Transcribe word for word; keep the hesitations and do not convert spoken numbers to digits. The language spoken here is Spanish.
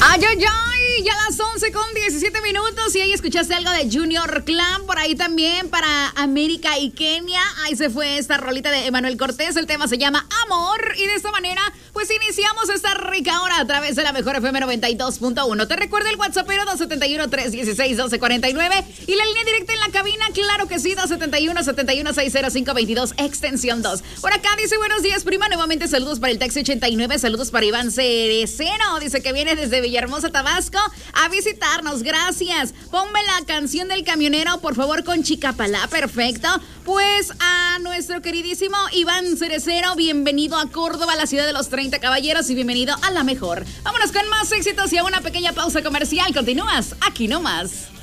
Ay, ay, ay, ya las once con diecisiete minutos y ahí escuchaste algo de Junior Clan, por ahí también para América y Kenia. Ahí se fue esta rolita de Emanuel Cortés, el tema se llama Amor y de esta manera pues iniciamos esta rica hora a través de la mejor F M noventa y dos punto uno. Te recuerda el WhatsApp dos siete uno, tres uno seis, uno dos cuatro nueve y la línea directa en la cabina, claro que sí, dos siete uno, siete uno seis cero cinco dos dos, extensión dos. Por acá dice buenos días, prima, nuevamente saludos para el taxi ochenta y nueve, saludos para Iván Cereceno, dice que viene desde Villahermosa, Tabasco, a visitarnos, gracias. Ponme la canción del camionero, por favor, con Chicapalá, perfecto. Pues a nuestro queridísimo Iván Cerecero, bienvenido a Córdoba, la ciudad de los treinta caballeros, y bienvenido a la mejor. Vámonos con más éxitos y a una pequeña pausa comercial. Continúas aquí nomás.